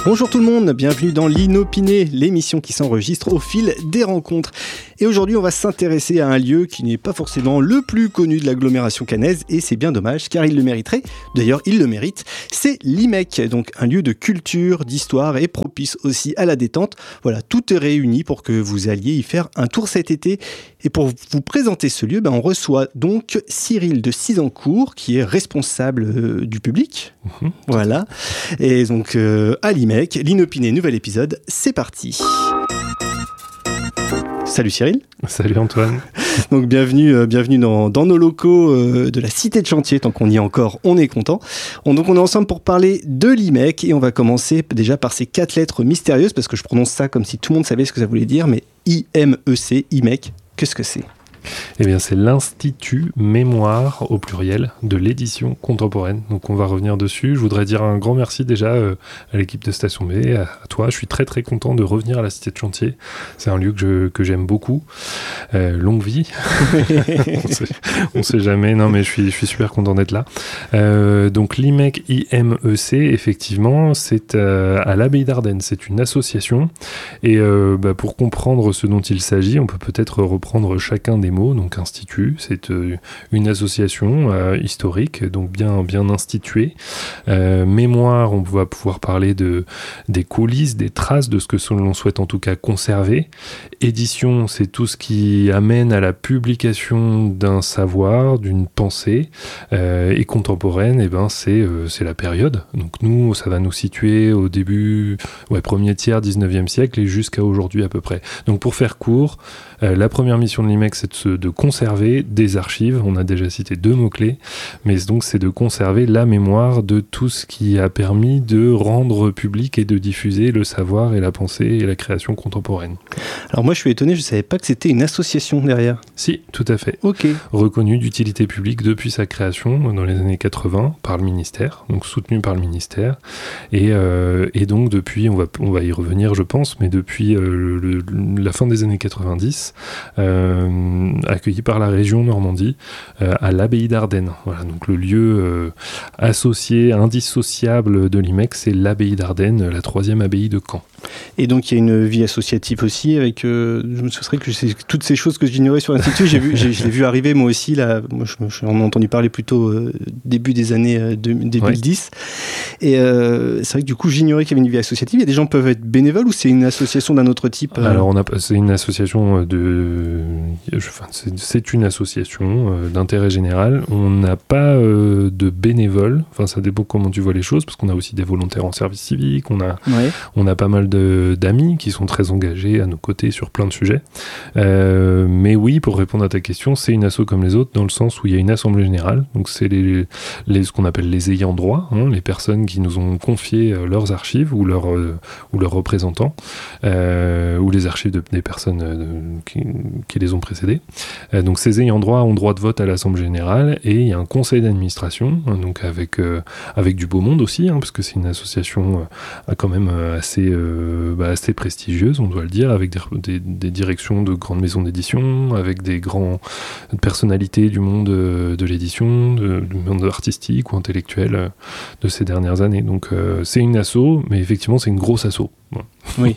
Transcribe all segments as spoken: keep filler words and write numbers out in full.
Bonjour tout le monde, bienvenue dans l'Inopiné, l'émission qui s'enregistre au fil des rencontres. Et aujourd'hui, on va s'intéresser à un lieu qui n'est pas forcément le plus connu de l'agglomération caennaise, et c'est bien dommage, car il le mériterait. D'ailleurs, il le mérite. C'est l'I M E C, donc un lieu de culture, d'histoire et propice aussi à la détente. Voilà, tout est réuni pour que vous alliez y faire un tour cet été. Et pour vous présenter ce lieu, ben on reçoit donc Cyril de Cisancourt, qui est responsable euh, du public. Mmh. Voilà. Et donc, euh, à l'I M E C, l'Inopiné, nouvel épisode, c'est parti. Salut Cyril. Salut Antoine. Donc bienvenue, euh, bienvenue dans, dans nos locaux euh, de la Cité de Chantier. Tant qu'on y est encore, on est content. On, donc on est ensemble pour parler de l'I M E C et on va commencer déjà par ces quatre lettres mystérieuses parce que je prononce ça comme si tout le monde savait ce que ça voulait dire, mais I M E C, I M E C, qu'est-ce que c'est ? Eh bien, c'est l'Institut Mémoire, au pluriel, de l'édition contemporaine. Donc, on va revenir dessus. Je voudrais dire un grand merci déjà euh, à l'équipe de Station B, à, à toi. Je suis très, très content de revenir à la Cité de Chantier. C'est un lieu que, je, que j'aime beaucoup. Euh, longue vie. on sait, on sait jamais. Non, mais je suis, je suis super content d'être là. Euh, donc, l'I M E C, I M E C, effectivement, c'est euh, à l'Abbaye d'Ardenne. C'est une association. Et euh, bah, pour comprendre ce dont il s'agit, on peut peut-être reprendre chacun des mots. Donc institut, c'est euh, une association euh, historique, donc bien, bien instituée. Euh, mémoire, on va pouvoir parler de, des coulisses, des traces de ce que l'on souhaite en tout cas conserver. Édition, c'est tout ce qui amène à la publication d'un savoir, d'une pensée. Euh, et contemporaine, eh ben, c'est, euh, c'est la période. Donc nous, ça va nous situer au début, ouais, premier tiers, dix-neuvième siècle et jusqu'à aujourd'hui à peu près. Donc pour faire court, euh, la première mission de l'I M E C, c'est de se de conserver des archives, on a déjà cité deux mots-clés, mais donc c'est de conserver la mémoire de tout ce qui a permis de rendre public et de diffuser le savoir et la pensée et la création contemporaine. Alors moi je suis étonné, je ne savais pas que c'était une association derrière. Si, tout à fait. Ok. Reconnue d'utilité publique depuis sa création dans les années quatre-vingts par le ministère, donc soutenue par le ministère, et, euh, et donc depuis, on va, on va y revenir je pense, mais depuis euh, le, la fin des années quatre-vingt-dix, euh, accueilli par la région Normandie euh, à l'Abbaye d'Ardenne. Voilà, donc le lieu euh, associé, indissociable de l'I M E C, c'est l'Abbaye d'Ardenne, la troisième abbaye de Caen. Et donc il y a une vie associative aussi avec euh, je me souviens que c'est toutes ces choses que j'ignorais sur l'Institut, j'ai vu, j'ai, je l'ai vu arriver moi aussi là, moi je, je, j'en ai entendu parler plutôt euh, début des années euh, deux mille dix ouais. Et euh, c'est vrai que du coup j'ignorais qu'il y avait une vie associative. Il y a des gens qui peuvent être bénévoles ou c'est une association d'un autre type euh... Alors on a, c'est une association de enfin, c'est, c'est une association euh, d'intérêt général. On n'a pas euh, de bénévoles, enfin ça dépend comment tu vois les choses parce qu'on a aussi des volontaires en service civique, on a, ouais. on a pas mal de, d'amis qui sont très engagés à nos côtés sur plein de sujets. Euh, mais oui, pour répondre à ta question, c'est une asso comme les autres dans le sens où il y a une assemblée générale. Donc c'est les, les, ce qu'on appelle les ayants droit, hein, les personnes qui nous ont confié euh, leurs archives ou, leur, euh, ou leurs représentants euh, ou les archives de, des personnes euh, qui, qui les ont précédées. Euh, donc ces ayants droit ont droit de vote à l'assemblée générale et il y a un conseil d'administration, hein, donc avec, euh, avec du beau monde aussi, hein, parce que c'est une association euh, quand même euh, assez... Euh, Bah, assez prestigieuse, on doit le dire, avec des, des, des directions de grandes maisons d'édition, avec des grandes personnalités du monde de l'édition, de, du monde artistique ou intellectuel de ces dernières années. Donc euh, c'est une asso, mais effectivement c'est une grosse asso. Ouais. Oui.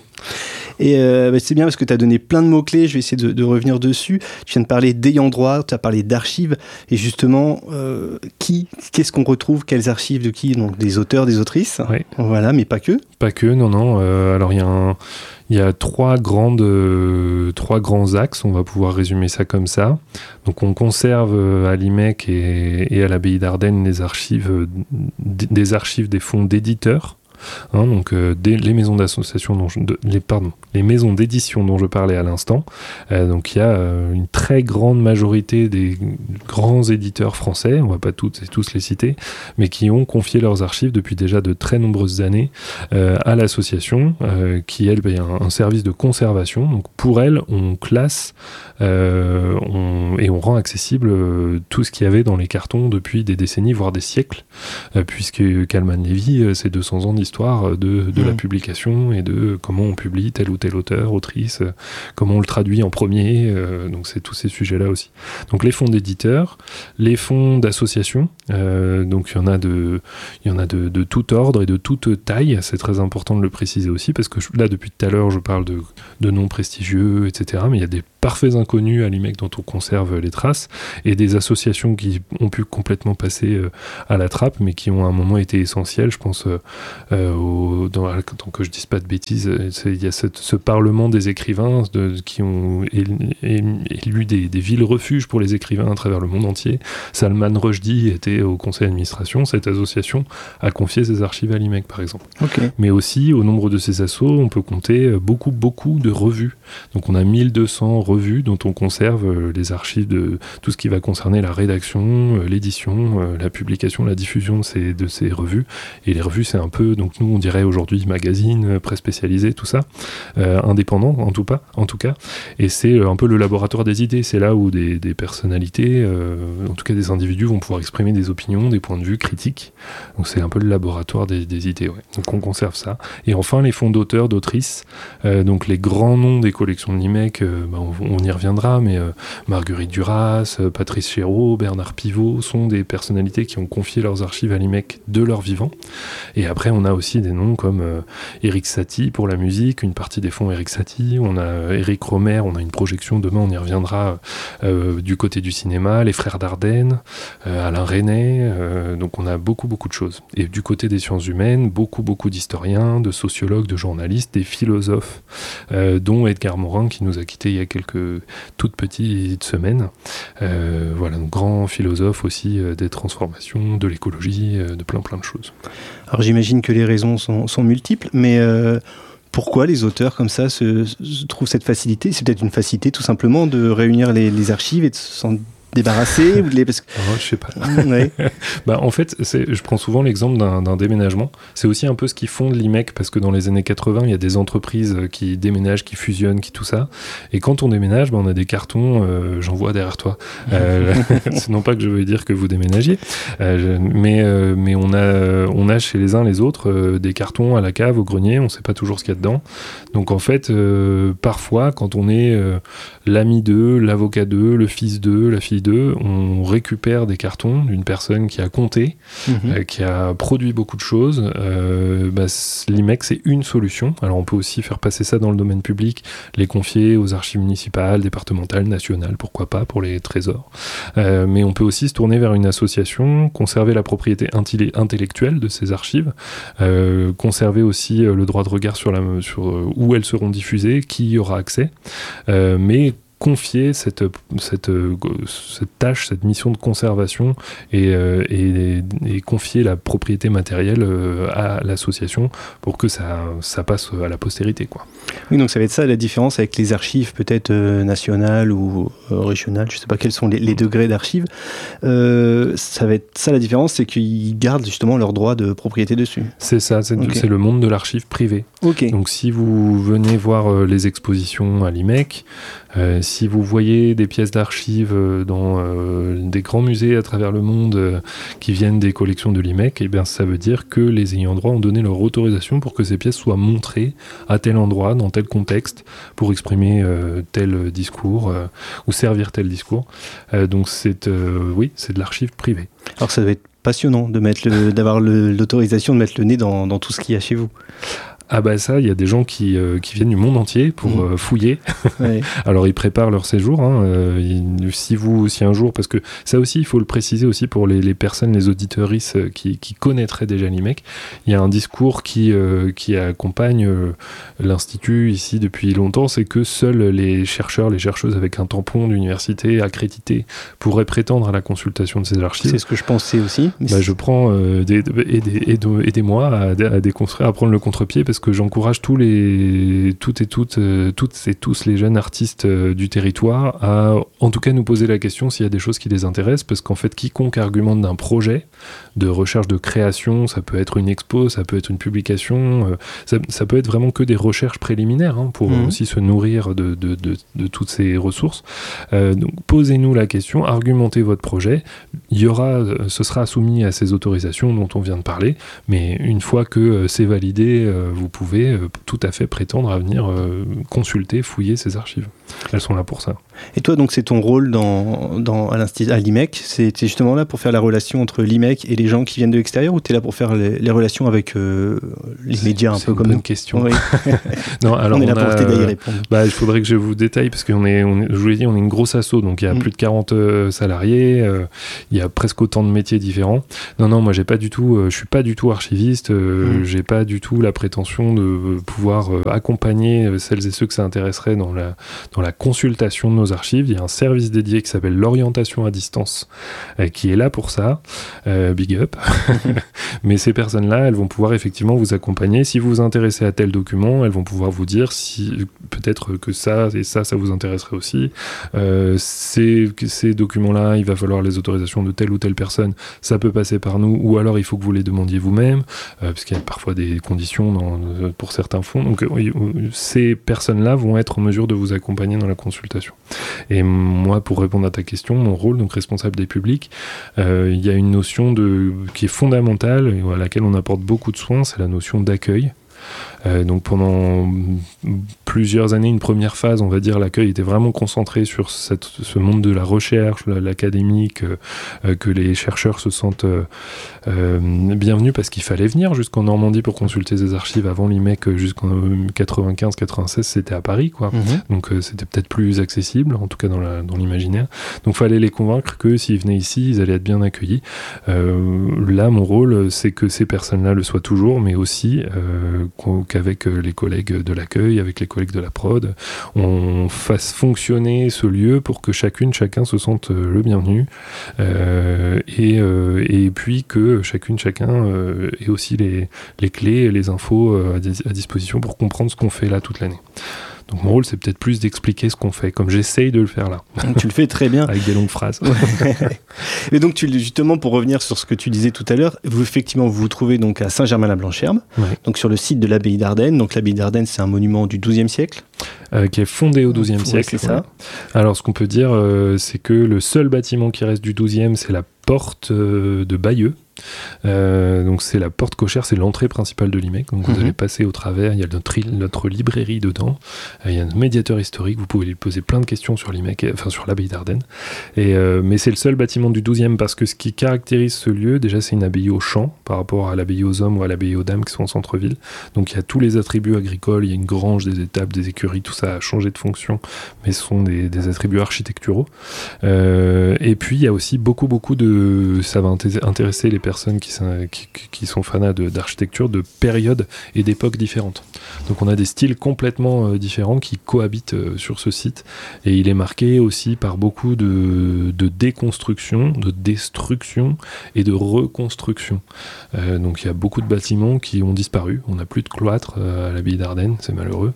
Et euh, bah c'est bien parce que tu as donné plein de mots-clés, je vais essayer de, de revenir dessus. Tu viens de parler d'ayants droit, tu as parlé d'archives, et justement, euh, qui, qu'est-ce qu'on retrouve, quelles archives de qui ? Donc des auteurs, des autrices, oui. Voilà, mais pas que. Pas que, non, non. Euh, alors il y a un... Il y a trois, grandes, euh, trois grands axes, on va pouvoir résumer ça comme ça. Donc on conserve euh, à l'I M E C et, et à l'Abbaye d'Ardenne les archives, euh, d- des archives des fonds d'éditeurs. Hein, donc euh, des, les maisons d'association dont je, de, les, pardon, les maisons d'édition dont je parlais à l'instant. Euh, donc il y a euh, une très grande majorité des grands éditeurs français, on va pas toutes et tous les citer, mais qui ont confié leurs archives depuis déjà de très nombreuses années euh, à l'association, euh, qui elle paye un, un service de conservation. Donc pour elle, on classe euh, on, et on rend accessible euh, tout ce qu'il y avait dans les cartons depuis des décennies, voire des siècles, euh, puisque Calman Lévy, euh, c'est deux cents ans d'histoire l'histoire de, de mmh. la publication et de comment on publie tel ou tel auteur, autrice, euh, comment on le traduit en premier. Euh, donc c'est tous ces sujets-là aussi. Donc les fonds d'éditeurs, les fonds d'associations. Euh, donc il y en a de, il y en a de, de tout ordre et de toute taille. C'est très important de le préciser aussi parce que je, là depuis tout à l'heure je parle de, de noms prestigieux, et cetera. Mais il y a des parfaits inconnus à l'I M E C dont on conserve les traces et des associations qui ont pu complètement passer euh, à la trappe mais qui ont à un moment été essentielles. Je pense euh, euh, au, dans, tant que je dise pas de bêtises, il y a cette, ce parlement des écrivains de, qui ont élu, élu des, des villes refuges pour les écrivains à travers le monde entier. Salman Rushdie était au conseil d'administration. Cette association a confié ses archives à l'I M E C par exemple. Okay. Mais aussi au nombre de ces assos on peut compter beaucoup beaucoup de revues. Donc on a mille deux cents revues dont on conserve euh, les archives de tout ce qui va concerner la rédaction, euh, l'édition, euh, la publication, la diffusion de ces, de ces revues. Et les revues, c'est un peu, donc nous on dirait aujourd'hui magazine, euh, presse spécialisée, tout ça, euh, indépendant en tout, pas, en tout cas. Et c'est euh, un peu le laboratoire des idées. C'est là où des, des personnalités, euh, en tout cas des individus, vont pouvoir exprimer des opinions, des points de vue critiques. Donc c'est un peu le laboratoire des, des idées. Ouais. Donc on conserve ça. Et enfin les fonds d'auteurs, d'autrices, euh, donc les grands noms des collections de l'I M E C, euh, bah, on, on y reviendra, mais euh, Marguerite Duras, euh, Patrice Chéreau, Bernard Pivot sont des personnalités qui ont confié leurs archives à l'I M E C de leur vivant. Et après, on a aussi des noms comme euh, Éric Satie pour la musique, une partie des fonds Éric Satie, on a euh, Éric Romer, on a une projection, demain on y reviendra, euh, du côté du cinéma, les frères Dardenne, euh, Alain Resnais, euh, donc on a beaucoup beaucoup de choses. Et du côté des sciences humaines, beaucoup beaucoup d'historiens, de sociologues, de journalistes, des philosophes, euh, dont Edgar Morin qui nous a quittés il y a quelques toutes petites semaines. Euh, voilà, donc grand philosophe aussi euh, des transformations, de l'écologie, euh, de plein plein de choses. Alors j'imagine que les raisons sont, sont multiples, mais euh, pourquoi les auteurs comme ça se, se trouvent cette facilité ? C'est peut-être une facilité tout simplement de réunir les, les archives et de s'en débarrasser ou de les... Parce que... oh, je sais pas. Ouais. bah, en fait, c'est, je prends souvent l'exemple d'un, d'un déménagement. C'est aussi un peu ce qui fonde l'I M E C, parce que dans les années quatre-vingts, il y a des entreprises qui déménagent, qui fusionnent, qui tout ça. Et quand on déménage, bah, on a des cartons, euh, j'en vois derrière toi. Euh, c'est non pas que je veux dire que vous déménagiez, euh, mais, euh, mais on, a, on a chez les uns les autres euh, des cartons à la cave, au grenier, on ne sait pas toujours ce qu'il y a dedans. Donc en fait, euh, parfois, quand on est euh, l'ami d'eux, l'avocat d'eux, le fils d'eux, la fille d'eux, on récupère des cartons d'une personne qui a compté, mmh. euh, qui a produit beaucoup de choses. Euh, bah, l'I M E C, c'est une solution. Alors on peut aussi faire passer ça dans le domaine public, les confier aux archives municipales, départementales, nationales, pourquoi pas, pour les trésors. Euh, mais on peut aussi se tourner vers une association, conserver la propriété intellectuelle de ces archives, euh, conserver aussi euh, le droit de regard sur, la, sur euh, où elles seront diffusées, qui y aura accès, euh, mais confier cette, cette, cette tâche, cette mission de conservation et, euh, et, et confier la propriété matérielle euh, à l'association pour que ça, ça passe à la postérité, quoi. Oui, donc ça va être ça la différence avec les archives peut-être euh, nationales ou euh, régionales, je ne sais pas quels sont les, les degrés d'archives. Euh, ça va être ça la différence, c'est qu'ils gardent justement leur droit de propriété dessus. C'est ça, c'est, okay. c'est le monde de l'archive privée. Okay. Donc si vous venez voir euh, les expositions à l'I M E C, euh, si vous voyez des pièces d'archives dans euh, des grands musées à travers le monde euh, qui viennent des collections de l'I M E C, eh bien, ça veut dire que les ayants droit ont donné leur autorisation pour que ces pièces soient montrées à tel endroit, dans tel contexte, pour exprimer euh, tel discours euh, ou servir tel discours. Euh, donc c'est, euh, oui, c'est de l'archive privée. Alors ça doit être passionnant de mettre le, d'avoir le, l'autorisation de mettre le nez dans, dans tout ce qu'il y a chez vous. Ah bah ça, il y a des gens qui, euh, qui viennent du monde entier pour mmh. euh, fouiller. Ouais. Alors ils préparent leur séjour. Hein, euh, ils, si vous, si un jour, parce que ça aussi, il faut le préciser aussi pour les, les personnes, les auditeuristes qui, qui connaîtraient déjà l'I M E C, il y a un discours qui, euh, qui accompagne euh, l'Institut ici depuis longtemps, c'est que seuls les chercheurs, les chercheuses avec un tampon d'université accrédité pourraient prétendre à la consultation de ces archives. C'est ce que je pensais aussi. Bah, je prends, euh, des, aidez, aidez-moi à, à déconstruire, à prendre le contre-pied, parce que j'encourage tous les, toutes et toutes, euh, toutes et tous les jeunes artistes euh, du territoire à, en tout cas, nous poser la question s'il y a des choses qui les intéressent, parce qu'en fait, quiconque argumente d'un projet de recherche de création, ça peut être une expo, ça peut être une publication, euh, ça, ça peut être vraiment que des recherches préliminaires hein, pour mmh. aussi se nourrir de, de, de, de toutes ces ressources. Euh, donc posez-nous la question, argumentez votre projet, il y aura, ce sera soumis à ces autorisations dont on vient de parler, mais une fois que euh, c'est validé, euh, vous pouvez euh, tout à fait prétendre à venir euh, consulter, fouiller ces archives. Elles sont là pour ça. Et toi, donc, c'est ton rôle dans, dans, à, à l'I M E C, c'est justement là pour faire la relation entre l'I M E C et les gens qui viennent de l'extérieur, ou tu es là pour faire les, les relations avec euh, les c'est, médias un c'est peu une comme bonne nous question. Oui. Non, alors on est là on a, pour t'aider à y répondre. Bah, il faudrait que je vous détaille parce qu'on est, on est, je vous l'ai dit, on est une grosse asso, donc il y a mmh. plus de quarante euh, salariés, euh, il y a presque autant de métiers différents. Non, non, moi j'ai pas du tout, euh, je suis pas du tout archiviste, euh, mmh. j'ai pas du tout la prétention de pouvoir euh, accompagner celles et ceux que ça intéresserait dans la, dans la consultation de nos archives. Il y a un service dédié qui s'appelle l'orientation à distance, euh, qui est là pour ça. Euh, big up. Mais ces personnes-là, elles vont pouvoir effectivement vous accompagner. Si vous vous intéressez à tel document, elles vont pouvoir vous dire si peut-être que ça et ça, ça vous intéresserait aussi. Euh, ces, ces documents-là, il va falloir les autorisations de telle ou telle personne. Ça peut passer par nous, ou alors il faut que vous les demandiez vous-même, euh, parce qu'il y a parfois des conditions dans, pour certains fonds. Donc euh, ces personnes-là vont être en mesure de vous accompagner dans la consultation. Et moi, pour répondre à ta question, mon rôle, donc responsable des publics, euh, il y a une notion de, qui est fondamentale et à laquelle on apporte beaucoup de soins, c'est la notion d'accueil. Euh, donc pendant plusieurs années, une première phase, on va dire, l'accueil était vraiment concentré sur cette, ce monde de la recherche, l'académique, euh, euh, que les chercheurs se sentent euh, euh, bienvenus parce qu'il fallait venir jusqu'en Normandie pour consulter des archives. Avant l'I M E C, jusqu'en quatre-vingt-quinze quatre-vingt-seize, c'était à Paris, quoi. Mmh. Donc euh, c'était peut-être plus accessible, en tout cas dans, la, dans l'imaginaire. Donc il fallait les convaincre que s'ils venaient ici, ils allaient être bien accueillis. Euh, là, mon rôle, c'est que ces personnes-là le soient toujours, mais aussi euh, qu'avec les collègues de l'accueil, avec les collègues de la prod, on fasse fonctionner ce lieu pour que chacune, chacun se sente le bienvenu euh, et, euh, et puis que chacune, chacun euh, ait aussi les, les clés et les infos à, à disposition pour comprendre ce qu'on fait là toute l'année. Donc mon rôle, c'est peut-être plus d'expliquer ce qu'on fait, comme j'essaye de le faire là. Tu le fais très bien. Avec des longues phrases. Et donc, tu, justement, pour revenir sur ce que tu disais tout à l'heure, vous, effectivement, vous vous trouvez donc à Saint-Germain-la-Blanchère, ouais. donc sur le site de l'abbaye d'Ardenne. Donc l'abbaye d'Ardenne, c'est un monument du douzième siècle. Euh, qui est fondé au douzième siècle. C'est ça. Alors, ce qu'on peut dire, euh, c'est que le seul bâtiment qui reste du douzième, c'est la porte euh, de Bayeux. Euh, donc c'est la porte cochère, c'est l'entrée principale de l'I M E C. Donc vous mm-hmm. allez passer au travers, il y a notre, notre librairie dedans, euh, il y a un médiateur historique, vous pouvez lui poser plein de questions sur l'I M E C, enfin sur l'abbaye d'Ardenne. Et, euh, mais c'est le seul bâtiment du douzième parce que ce qui caractérise ce lieu, déjà c'est une abbaye aux champs par rapport à l'abbaye aux hommes ou à l'abbaye aux dames qui sont en centre-ville. Donc il y a tous les attributs agricoles, il y a une grange, des étables, des écuries, tout ça a changé de fonction, mais ce sont des, des attributs architecturaux. Euh, et puis il y a aussi beaucoup beaucoup de, ça va intéresser les personnes qui sont, qui, qui sont fanats de, d'architecture de périodes et d'époques différentes. Donc on a des styles complètement euh, différents qui cohabitent euh, sur ce site et il est marqué aussi par beaucoup de, de déconstruction, de destruction et de reconstruction. Euh, donc il y a beaucoup de bâtiments qui ont disparu. On n'a plus de cloître euh, à l'abbaye d'Ardenne, c'est malheureux.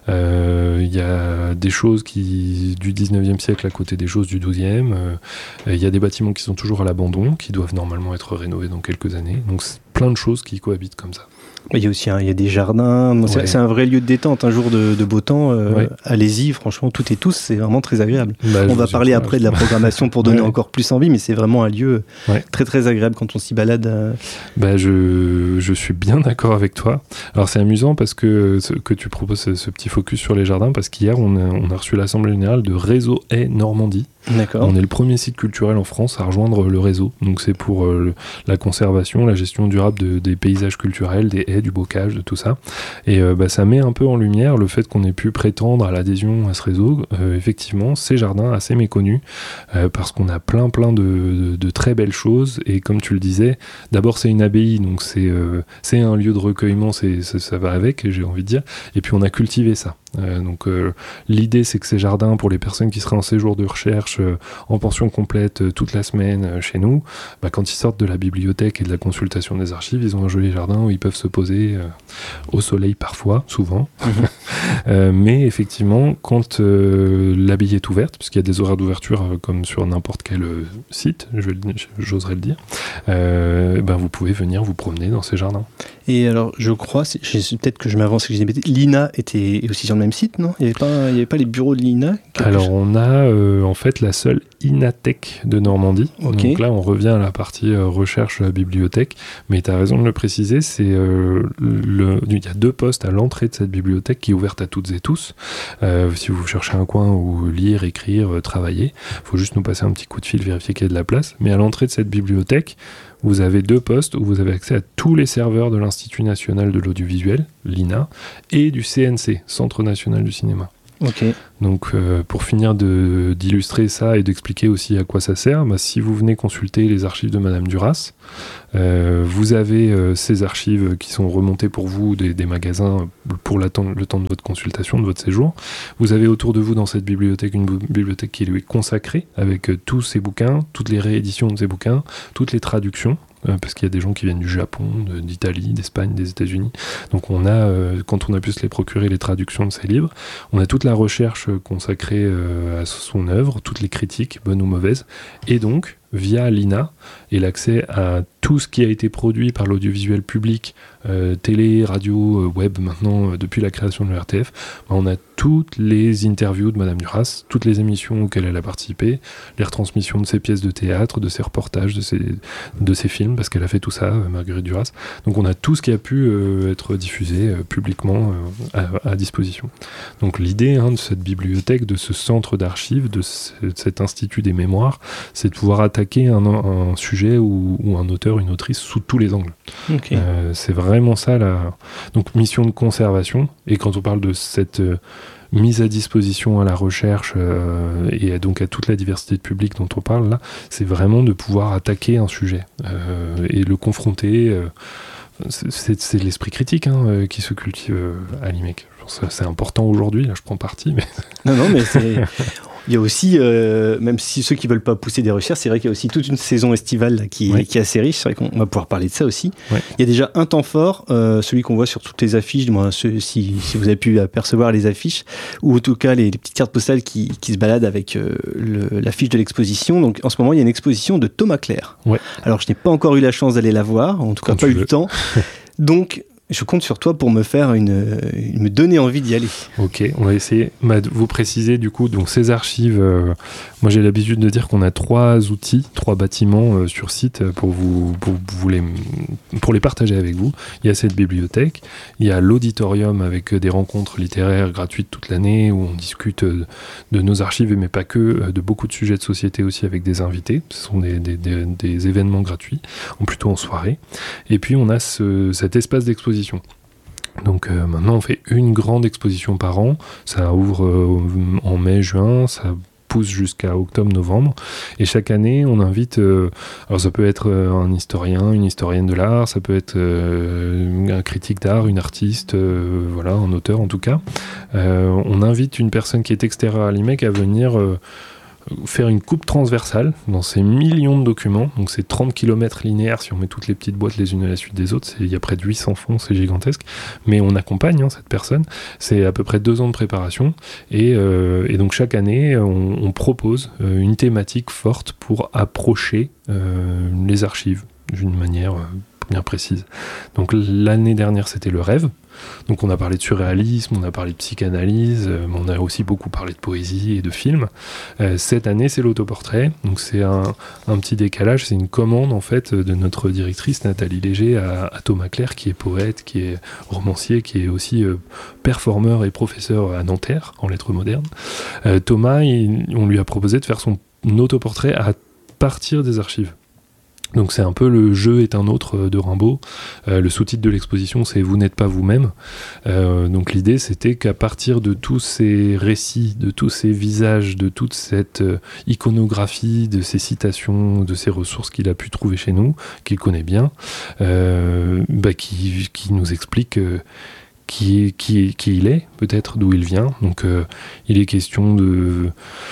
Euh, il y a des choses qui, du dix-neuvième siècle à côté des choses du douzième. Euh, il y a des bâtiments qui sont toujours à l'abandon, qui doivent normalement être rénovés dans quelques années. Donc c'est plein de choses qui cohabitent comme ça. Il y a aussi un, il y a des jardins, ouais. c'est, c'est un vrai lieu de détente, un jour de, de beau temps, euh, ouais. allez-y, franchement, toutes et tous, c'est vraiment très agréable. Bah, on va parler après pas, de la programmation pour donner ouais. encore plus envie, mais c'est vraiment un lieu ouais. très très agréable quand on s'y balade. Euh... Bah, je, je suis bien d'accord avec toi. Alors c'est amusant parce que, que tu proposes ce, ce petit focus sur les jardins, parce qu'hier on a, on a reçu l'Assemblée Générale de Réseau Haies Normandie. D'accord. On est le premier site culturel en France à rejoindre le réseau. Donc c'est pour euh, le, la conservation, la gestion durable de, des paysages culturels, des haies, du bocage, de tout ça. Et euh, bah, ça met un peu en lumière le fait qu'on ait pu prétendre à l'adhésion à ce réseau. Euh, effectivement, ces jardins assez méconnus, euh, parce qu'on a plein plein de, de, de très belles choses. Et comme tu le disais, d'abord c'est une abbaye, donc c'est, euh, c'est un lieu de recueillement, c'est, c'est, ça va avec, j'ai envie de dire. Et puis on a cultivé ça. Euh, donc euh, l'idée, c'est que ces jardins, pour les personnes qui seraient en séjour de recherche, euh, en pension complète euh, toute la semaine euh, chez nous, bah, quand ils sortent de la bibliothèque et de la consultation des archives, ils ont un joli jardin où ils peuvent se poser euh, au soleil parfois, souvent. Mmh. euh, mais effectivement, quand euh, l'abbaye est ouverte, puisqu'il y a des horaires d'ouverture euh, comme sur n'importe quel euh, site, je, j'oserais le dire, euh, ben vous pouvez venir vous promener dans ces jardins. Et alors, je crois, c'est, je, peut-être que je m'avance et que j'ai des bêtises, l'I N A était aussi sur le même site, non ? Il n'y avait pas, il y avait pas les bureaux de l'I N A ? Alors, on a euh, en fait la seule INATech de Normandie. Okay. Donc là, on revient à la partie euh, recherche euh, bibliothèque. Mais tu as raison de le préciser, c'est, euh, le, il y a deux postes à l'entrée de cette bibliothèque qui est ouverte à toutes et tous. Euh, si vous cherchez un coin où lire, écrire, euh, travailler, il faut juste nous passer un petit coup de fil, vérifier qu'il y a de la place. Mais à l'entrée de cette bibliothèque, vous avez deux postes où vous avez accès à tous les serveurs de l'Institut national de l'audiovisuel, l'I N A, et du C N C, Centre national du cinéma. Okay. Donc euh, pour finir de, d'illustrer ça et d'expliquer aussi à quoi ça sert, bah, si vous venez consulter les archives de Madame Duras, euh, vous avez euh, ces archives qui sont remontées pour vous des, des magasins pour le temps de votre consultation, de votre séjour. Vous avez autour de vous dans cette bibliothèque une bibliothèque qui lui est consacrée avec euh, tous ces bouquins, toutes les rééditions de ces bouquins, toutes les traductions. Parce qu'il y a des gens qui viennent du Japon, de, d'Italie, d'Espagne, des États-Unis. Donc on a, euh, quand on a pu se les procurer, les traductions de ces livres, on a toute la recherche consacrée euh, à son œuvre, toutes les critiques, bonnes ou mauvaises, et donc via l'I N A et l'accès à tout ce qui a été produit par l'audiovisuel public, euh, télé, radio, euh, web maintenant, euh, depuis la création de l'E R T F, bah, on a toutes les interviews de Madame Duras, toutes les émissions auxquelles elle a participé, les retransmissions de ses pièces de théâtre, de ses reportages, de ses, de ses films, parce qu'elle a fait tout ça, euh, Marguerite Duras. Donc on a tout ce qui a pu euh, être diffusé euh, publiquement euh, à, à disposition. Donc l'idée hein, de cette bibliothèque, de ce centre d'archives, de, ce, de cet institut des mémoires, c'est de pouvoir attaquer un, un sujet ou, ou un auteur, une autrice sous tous les angles. Okay. Euh, c'est vraiment ça la donc mission de conservation. Et quand on parle de cette euh, mise à disposition à la recherche euh, et donc à toute la diversité de public dont on parle là, c'est vraiment de pouvoir attaquer un sujet euh, et le confronter. Euh, c'est, c'est l'esprit critique hein, qui se cultive euh, à l'I M E C. Je pense que c'est important aujourd'hui. Là, je prends parti, mais non, non, mais c'est. Il y a aussi, euh, même si ceux qui ne veulent pas pousser des recherches, c'est vrai qu'il y a aussi toute une saison estivale là, qui, oui. qui est assez riche. C'est vrai qu'on va pouvoir parler de ça aussi. Oui. Il y a déjà un temps fort, euh, celui qu'on voit sur toutes les affiches, moi, ceux, si, si vous avez pu apercevoir les affiches, ou en tout cas les, les petites cartes postales qui, qui se baladent avec euh, le, l'affiche de l'exposition. Donc en ce moment, il y a une exposition de Thomas Clair. Ouais. Alors je n'ai pas encore eu la chance d'aller la voir, en tout cas Quand pas eu veux. le temps. Donc... je compte sur toi pour me faire une, une me donner envie d'y aller. Ok, on va essayer de vous préciser du coup. Donc ces archives, euh, moi j'ai l'habitude de dire qu'on a trois outils, trois bâtiments euh, sur site pour vous pour, vous les pour les partager avec vous. Il y a cette bibliothèque, il y a l'auditorium avec des rencontres littéraires gratuites toute l'année où on discute de nos archives mais pas que, de beaucoup de sujets de société aussi avec des invités. Ce sont des, des, des, des événements gratuits, ou plutôt en soirée. Et puis on a ce, cet espace d'exposition. Donc euh, maintenant on fait une grande exposition par an, ça ouvre euh, en mai, juin, ça pousse jusqu'à octobre-novembre, et chaque année on invite, euh, alors ça peut être euh, un historien, une historienne de l'art, ça peut être euh, un critique d'art, une artiste, euh, voilà, un auteur en tout cas, euh, on invite une personne qui est extérieure à l'I M E C à venir euh, faire une coupe transversale dans ces millions de documents, donc c'est trente kilomètres linéaires si on met toutes les petites boîtes les unes à la suite des autres, il y a près de huit cents fonds, c'est gigantesque, mais on accompagne hein, cette personne, c'est à peu près deux ans de préparation, et, euh, et donc chaque année on, on propose euh, une thématique forte pour approcher euh, les archives d'une manière euh, bien précise. Donc l'année dernière c'était le rêve. Donc on a parlé de surréalisme, on a parlé de psychanalyse, euh, mais on a aussi beaucoup parlé de poésie et de films. Euh, cette année, c'est l'autoportrait, donc c'est un, un petit décalage, c'est une commande en fait de notre directrice Nathalie Léger à, à Thomas Clair, qui est poète, qui est romancier, qui est aussi euh, performeur et professeur à Nanterre en lettres modernes. Euh, Thomas, il, on lui a proposé de faire son autoportrait à partir des archives. Donc c'est un peu le jeu est un autre de Rimbaud. Euh, le sous-titre de l'exposition c'est Vous n'êtes pas vous-même. Euh, donc l'idée c'était qu'à partir de tous ces récits, de tous ces visages, de toute cette euh, iconographie, de ces citations, de ces ressources qu'il a pu trouver chez nous, qu'il connaît bien, euh, bah, qui, qui nous explique euh, qui, qui, qui il est, peut-être d'où il vient. Donc euh, il est question de...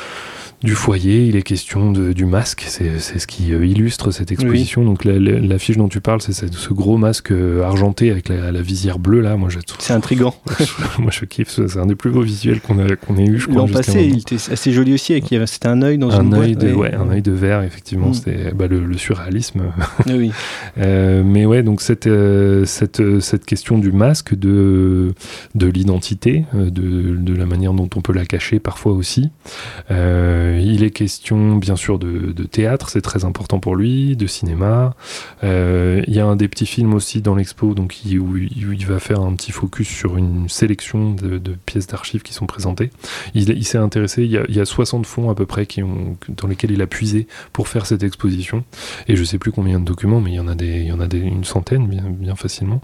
du foyer, il est question de, du masque, c'est, c'est ce qui euh, illustre cette exposition. Oui. Donc la, la, l'affiche dont tu parles, c'est ce, ce gros masque euh, argenté avec la, la visière bleue là. Moi, j'ai tout. C'est intriguant. Moi, je kiffe. C'est un des plus beaux visuels qu'on a qu'on ait eu. Je crois. L'an passé, il était assez joli aussi. Avec, c'était un œil dans un une œil boîte. De, ouais, un œil de verre, effectivement. Mm. C'était bah, le, le surréalisme. Oui. euh, mais ouais, donc cette euh, cette cette question du masque, de de l'identité, de de la manière dont on peut la cacher parfois aussi. Euh, il est question bien sûr de, de théâtre, c'est très important pour lui, de cinéma. Euh, il y a un des petits films aussi dans l'expo, donc il, où, il, où il va faire un petit focus sur une sélection de, de pièces d'archives qui sont présentées. Il, il s'est intéressé, il y, a, il y a soixante fonds à peu près qui ont, dans lesquels il a puisé pour faire cette exposition. Et je sais plus combien de documents, mais il y en a, des, il y en a des, une centaine bien, bien facilement.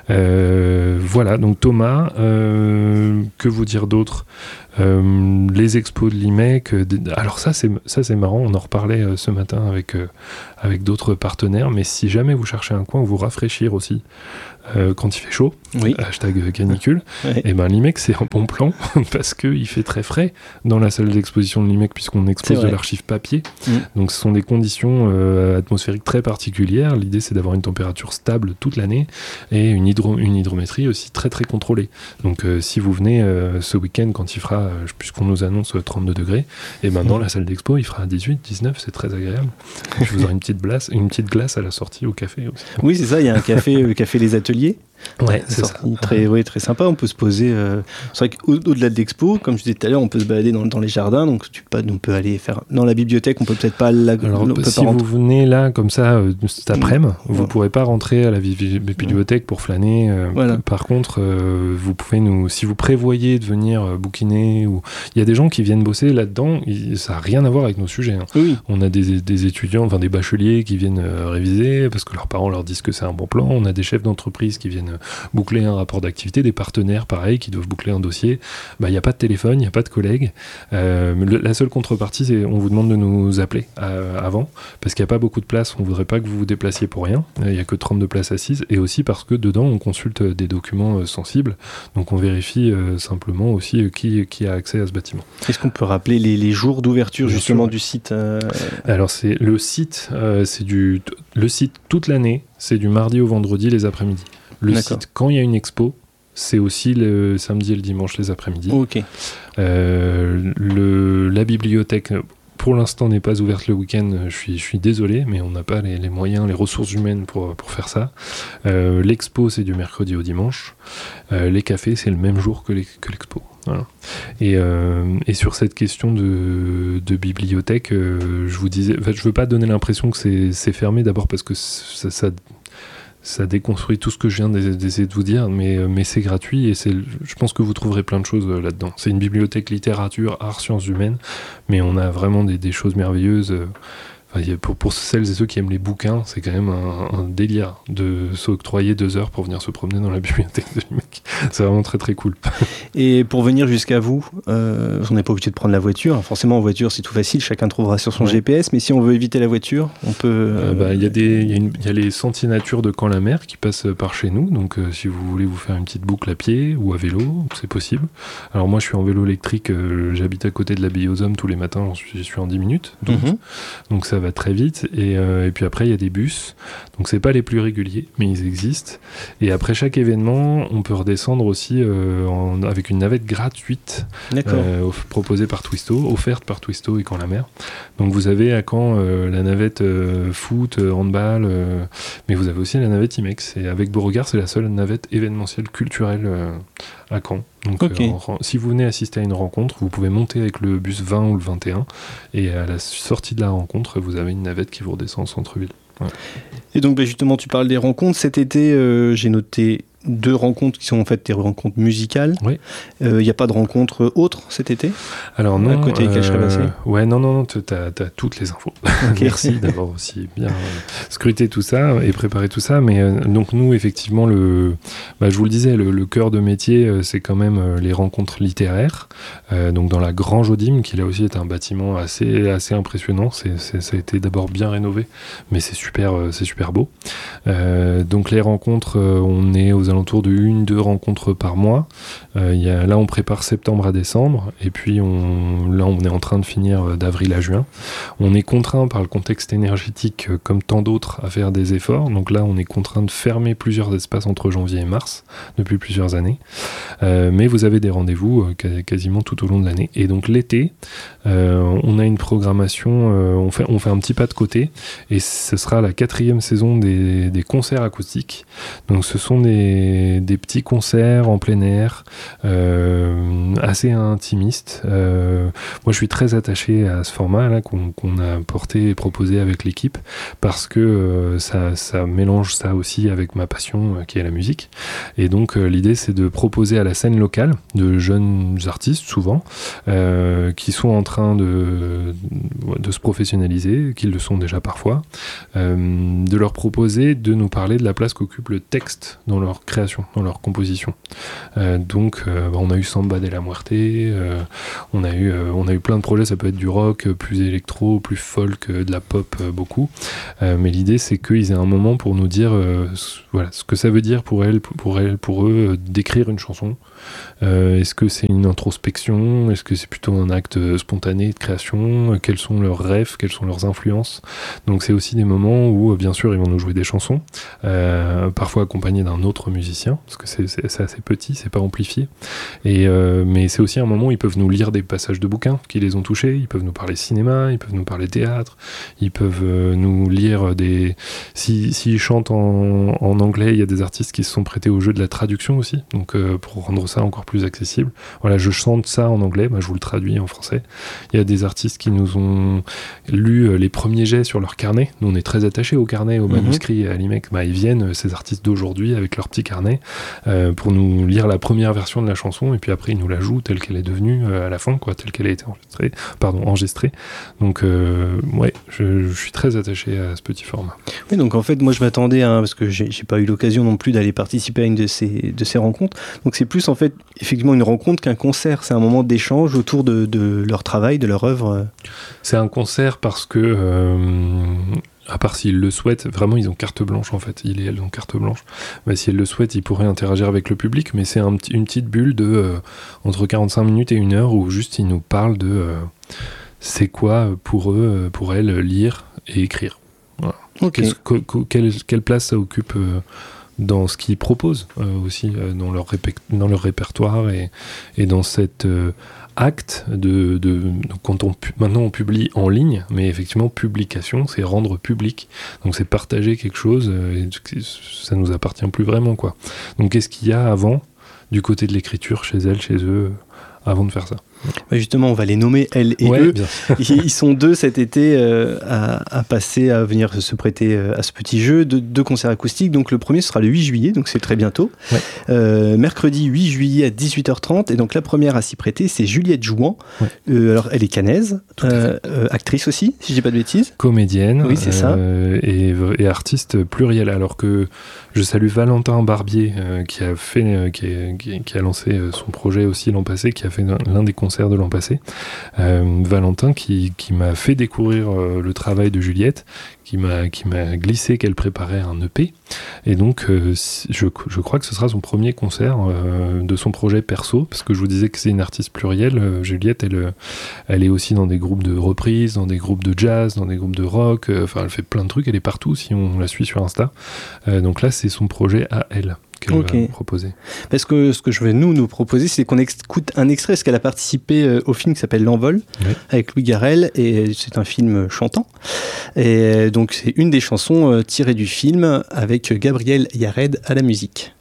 Euh, voilà, donc Thomas, euh, que vous dire d'autre ? Euh, les expos de l'I M E C, euh, alors ça c'est, ça c'est marrant, on en reparlait euh, ce matin avec, euh, avec d'autres partenaires, mais si jamais vous cherchez un coin où vous rafraîchir aussi, euh, quand il fait chaud, oui. hashtag canicule, ouais. Et ben l'I M E C c'est un bon plan parce qu'il fait très frais dans la salle d'exposition de l'I M E C puisqu'on expose de l'archive papier, mmh. Donc ce sont des conditions euh, atmosphériques très particulières. L'idée c'est d'avoir une température stable toute l'année et une, hydro, une hydrométrie aussi très très contrôlée. Donc euh, si vous venez euh, ce week-end quand il fera, euh, puisqu'on nous annonce trente-deux degrés, et ben dans mmh. la salle d'expo il fera dix-huit, dix-neuf, c'est très agréable. Je vous aurai une petite glace, une petite glace à la sortie au café aussi. Oui c'est ça, il y a un café, le café Les Ateliers. Ouais, c'est ça. Très, ouais, très sympa. On peut se poser. Euh... C'est vrai qu'au-delà de l'expo, comme je disais tout à l'heure, on peut se balader dans, dans les jardins. Donc, tu peux, on peut aller faire dans la bibliothèque. On peut peut-être pas. La... Alors, on peut si pas vous venez là comme ça euh, cet après-midi, mmh. vous ouais. pourrez pas rentrer à la bibliothèque pour flâner. Euh, voilà. Par contre, euh, vous pouvez nous, si vous prévoyez de venir euh, bouquiner, ou il y a des gens qui viennent bosser là-dedans. Il... Ça n'a rien à voir avec nos sujets. Hein. Oui. On a des, des étudiants, enfin des bacheliers qui viennent euh, réviser parce que leurs parents leur disent que c'est un bon plan. On a des chefs d'entreprise qui viennent boucler un rapport d'activité, des partenaires pareil qui doivent boucler un dossier. Bah il y a pas de téléphone, il y a pas de collègues. Euh, le, la seule contrepartie c'est on vous demande de nous appeler euh, avant parce qu'il y a pas beaucoup de place. On voudrait pas que vous vous déplaciez pour rien. Il y a que trente-deux places assises et aussi parce que dedans on consulte des documents euh, sensibles. Donc on vérifie euh, simplement aussi euh, qui qui a accès à ce bâtiment. Est-ce qu'on peut rappeler les, les jours d'ouverture Bien justement sûr. Du site euh... Alors c'est le site, euh, c'est du le site toute l'année, c'est du mardi au vendredi les après-midi. Le D'accord. site, quand il y a une expo, c'est aussi le samedi et le dimanche les après-midi. Ok. Euh, le, la bibliothèque, pour l'instant, n'est pas ouverte le week-end. Je suis, je suis désolé, mais on n'a pas les, les moyens, les ressources humaines pour, pour faire ça. Euh, l'expo, c'est du mercredi au dimanche. Euh, les cafés, c'est le même jour que, les, que l'expo. Voilà. Et, euh, et sur cette question de, de bibliothèque, euh, je vous disais, en fait, je veux pas donner l'impression que c'est, c'est fermé, d'abord parce que ça... ça Ça déconstruit tout ce que je viens d'essayer de vous dire, mais, mais c'est gratuit et c'est, je pense que vous trouverez plein de choses là-dedans. C'est une bibliothèque littérature, art, sciences humaines, mais on a vraiment des, des choses merveilleuses. Enfin, pour, pour celles et ceux qui aiment les bouquins, c'est quand même un, un délire de s'octroyer deux heures pour venir se promener dans la bibliothèque de l'I M E C. C'est vraiment très très cool. Et pour venir jusqu'à vous, euh, on n'est pas obligé de prendre la voiture. Forcément, en voiture, c'est tout facile, chacun trouvera sur son ouais. G P S. Mais si on veut éviter la voiture, on peut... Euh, euh, bah, y a des, y a une, y a les Sentiers Nature de Caen-la-Mer qui passent par chez nous. Donc, euh, si vous voulez vous faire une petite boucle à pied ou à vélo, c'est possible. Alors, moi, je suis en vélo électrique. Euh, j'habite à côté de l'abbaye aux Hommes tous les matins. Je suis, je suis en dix minutes. Donc, mm-hmm. donc ça va très vite et, euh, et puis après il y a des bus donc c'est pas les plus réguliers mais ils existent et après chaque événement on peut redescendre aussi euh, en, avec une navette gratuite euh, off, proposée par Twisto, offerte par Twisto et Caen-la-Mer. Donc vous avez à Caen euh, la navette euh, foot, euh, handball euh, mais vous avez aussi la navette I M E C et avec Beauregard c'est la seule navette événementielle culturelle euh, à Caen. Donc okay. euh, en, si vous venez assister à une rencontre, vous pouvez monter avec le bus vingt ou le vingt et un et à la sortie de la rencontre, vous avez une navette qui vous redescend en centre-ville. Ouais. Et donc bah justement, tu parles des rencontres. Cet été, euh, j'ai noté deux rencontres qui sont en fait des rencontres musicales. Il n'y euh, a pas de rencontres autres cet été ? Alors non. À côté euh, Cache-Rabassé ? Ouais, non, non, non, tu as toutes les infos. Okay. Merci d'avoir aussi bien euh, scruté tout ça et préparé tout ça. Mais euh, donc nous, effectivement, le, bah, je vous le disais, le, le cœur de métier, euh, c'est quand même euh, les rencontres littéraires. Euh, donc dans la Grange Odime, qui là aussi est un bâtiment assez, assez impressionnant. C'est, c'est, ça a été d'abord bien rénové, mais c'est super, euh, c'est super beau. Euh, donc les rencontres, euh, on est aux alentours alentours de une, deux rencontres par mois. Euh, y a, là, on prépare septembre à décembre, et puis on, là, on est en train de finir d'avril à juin. On est contraint par le contexte énergétique, euh, comme tant d'autres, à faire des efforts. Donc là, on est contraint de fermer plusieurs espaces entre janvier et mars, depuis plusieurs années. Euh, mais vous avez des rendez-vous euh, quasiment tout au long de l'année. Et donc l'été, euh, on a une programmation, euh, on, fait, on fait un petit pas de côté, et ce sera la quatrième saison des, des concerts acoustiques. Donc ce sont des, des petits concerts en plein air, euh, assez intimistes. Euh, moi je suis très attaché à ce format là qu'on, qu'on a porté et proposé avec l'équipe, parce que euh, ça, ça mélange ça aussi avec ma passion euh, qui est la musique. Et donc euh, l'idée c'est de proposer à la scène locale de jeunes artistes souvent euh, qui sont en train de, de se professionnaliser, qui le sont déjà parfois, euh, de leur proposer de nous parler de la place qu'occupe le texte dans leur création, dans leur composition. Euh, donc euh, bah, on a eu Samba de la Muerte, euh, on, a eu, euh, on a eu plein de projets, ça peut être du rock, plus électro, plus folk, euh, de la pop, euh, beaucoup. Euh, mais l'idée c'est qu'ils aient un moment pour nous dire euh, voilà, ce que ça veut dire pour elles, pour, elles, pour eux euh, d'écrire une chanson. Euh, est-ce que c'est une introspection? Est-ce que c'est plutôt un acte spontané de création? euh, Quels sont leurs rêves? Quelles sont leurs influences? Donc c'est aussi des moments où, bien sûr, ils vont nous jouer des chansons, euh, parfois accompagnés d'un autre musicien, parce que c'est, c'est, c'est assez petit, c'est pas amplifié. Et, euh, mais c'est aussi un moment où ils peuvent nous lire des passages de bouquins qui les ont touchés, ils peuvent nous parler cinéma, ils peuvent nous parler théâtre, ils peuvent euh, nous lire des... Si, s'ils chantent en, en anglais, il y a des artistes qui se sont prêtés au jeu de la traduction aussi, donc euh, pour rendre ça encore plus accessible. Voilà, je chante ça en anglais, bah, je vous le traduis en français. Il y a des artistes qui nous ont lu les premiers jets sur leur carnet. Nous, on est très attachés au carnet, au mmh. manuscrit et à l'I M E C. Bah, ils viennent, ces artistes d'aujourd'hui, avec leur petit carnet, euh, pour nous lire la première version de la chanson, et puis après, ils nous la jouent telle qu'elle est devenue euh, à la fin, quoi, telle qu'elle a été enregistrée. Pardon, enregistrée. Donc, euh, ouais, je, je suis très attaché à ce petit format. Oui, donc en fait, moi, je m'attendais à, parce que j'ai, j'ai pas eu l'occasion non plus d'aller participer à une de ces, de ces rencontres. Donc, c'est plus, en fait, effectivement, une rencontre qu'un concert. C'est un moment d'échange autour de, de leur travail, de leur œuvre. C'est un concert parce que, euh, à part s'ils le souhaitent, vraiment ils ont carte blanche en fait, ils et elles ont carte blanche. Mais s'ils le souhaitent, ils pourraient interagir avec le public, mais c'est un, une petite bulle de euh, entre quarante-cinq minutes et une heure où juste ils nous parlent de euh, c'est quoi pour eux, pour elles, lire et écrire. Voilà. Okay. Que, que, quelle, quelle place ça occupe euh, dans ce qu'ils proposent euh, aussi, euh, dans, leur répé- dans leur répertoire et, et dans cet euh, acte de, de, de quand on pu, maintenant on publie en ligne, mais effectivement publication c'est rendre public, donc c'est partager quelque chose, euh, et ça nous appartient plus vraiment quoi. Donc qu'est-ce qu'il y a avant du côté de l'écriture chez elles, chez eux, avant de faire ça? Justement, on va les nommer, elles et ouais, eux. Ils sont deux cet été euh, à, à passer, à venir se prêter euh, à ce petit jeu, de, deux concerts acoustiques. Donc le premier, ce sera le huit juillet, donc c'est très bientôt. Ouais. Euh, mercredi huit juillet à dix-huit heures trente. Et donc la première à s'y prêter, c'est Juliette Jouan. Ouais. Euh, alors elle est canaise, euh, euh, actrice aussi, si je dis pas de bêtises. Comédienne. Oui, c'est euh, ça. Et, et artiste pluriel. Alors que je salue Valentin Barbier, euh, qui a fait, euh, qui, a, qui, qui a lancé son projet aussi l'an passé, qui a fait l'un des concerts de l'an passé. Euh, Valentin qui, qui m'a fait découvrir euh, le travail de Juliette, qui m'a, qui m'a glissé qu'elle préparait un E P. Et donc, euh, je, je crois que ce sera son premier concert euh, de son projet perso, parce que je vous disais que c'est une artiste plurielle. Euh, Juliette, elle, elle est aussi dans des groupes de reprises, dans des groupes de jazz, dans des groupes de rock. Enfin, euh, elle fait plein de trucs. Elle est partout si on la suit sur Insta. Euh, donc là, c'est son projet à elle qu'elle okay. va proposer. Parce que ce que je vais nous nous proposer, c'est qu'on écoute un extrait, parce qu'elle a participé au film qui s'appelle L'Envol, oui. avec Louis Garrel, et c'est un film chantant. Et donc c'est une des chansons tirées du film avec Gabriel Yared à la musique.